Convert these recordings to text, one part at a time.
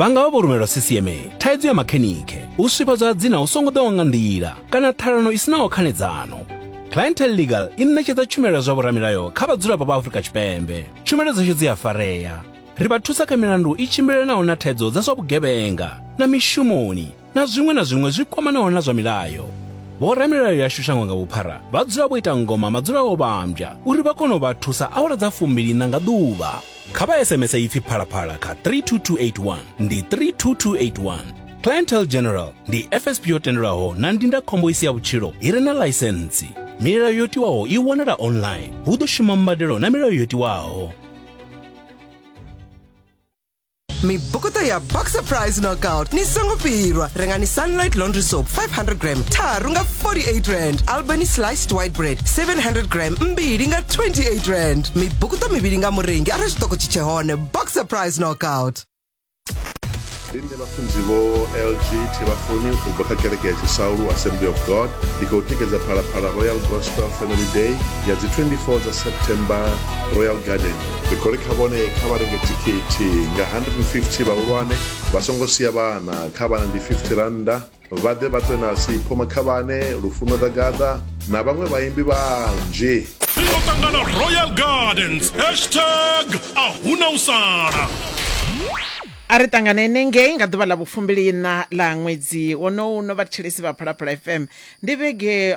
vanga vavorumela CCMA thaidzo ya makhenike uswipa zwa dzina usongodewa nga nḓila kana thalano isinaho khanedzano. Clientele Legal i ṋetshedza tshumelo zwa vhoramilayo kha vhadzulapo vha Afrika Tshipembe. Tshumelo dzashu dzi a farea. Ri vha thusa kha milandu i tshimbilelanaho na thaidzo dza zwa vhugevhenga na mishumoni na zwiṅwe zwi kwamanaho na zwa milayo. Vhoramilayo yashu shango nga vhuphara vha dzula vho ita ngoma madzulaho vhambya uri vha kone u vha thusa awara dza 24 nga ḓuvha. Kha vha SMS ipfi phalaphala kha 32281 ndi 32281. Clientele General ndi FSP yo tendelwaho na ndindakhombo isi ya vhutshilo i re na ḽaisentsi. Milayo yo tiwaho i wanala online. Hu ḓo shuma mbadelo na milayo yo tiwaho. Mibukuta ya Boxer Prize Knockout ni songopirwa. Rengani Sunlight Laundry Soap 500 gram tharu nga 48 rand. Albany Sliced White Bread 700 gram mbili nga 28 rand. Mibukuta mivili nga murengi ara xitoko chichehone. Boxer Prize Knockout. Linde bafunzi bo LG tibafuni ubaka kereke ya Chisaulu Assembly of God ikotikeza para Royal Gospel Family Day ya 24 za September Royal Garden. Bikore kabone kabarenge tiketi nga 150 baurwane basongosia bana kabana ndi 50 randa vade batena si poma kabane rufuno dagada na bamwe bayimbi banje. Tangana Royal Gardens #ahuna usana. Ari tanganene ngei nga ḓuvha ḽa vhu-29 ḽa ṅwedzi wono vhathetshelesi vha Phalaphala FM ndi vhege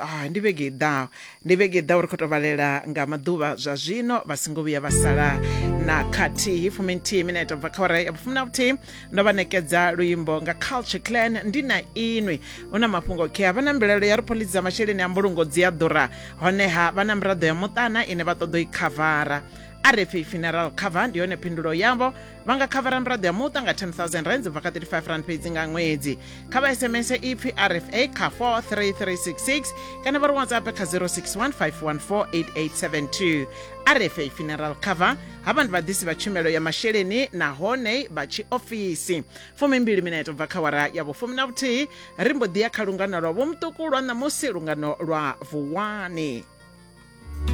ḓa uri khou tou vhalela nga maḓuvha zwa zwino vha songo vhuya vha sala na khathihi 10 minute bva kha awara ya vhu-10 na vhuthihi ndo vha ṋekedza luimbo nga Culture Clan ndi na inwi hu na mafhungo khe vha na mbilelo ya ri phoḽisi dza masheleni a mbulungo dzi a ḓura honeha vha na miraḓo ya muṱana ine vha ṱoḓa i khavara. RFA Funeral Cover ndi yone phindulo yavho vha nga khavara miraḓo ya muṱa nga 10,000 rand bva kha 35 rand fhedzi nga ṅwedzi. Kha vha SMS ipfi RFA kha 43366 kana vha ri WhatsApp kha 0615148872. RFA Funeral Cover hava ndi vhaḓisi vha tshumelo ya masheleni nahone vha tshiofisi. 12 minute bva kha awara ya vhu-10 na vhuthihi ri mbo ḓi ya kha lungano lwa vho muṱuku lwa ṋamusi lungano lwa vuwani.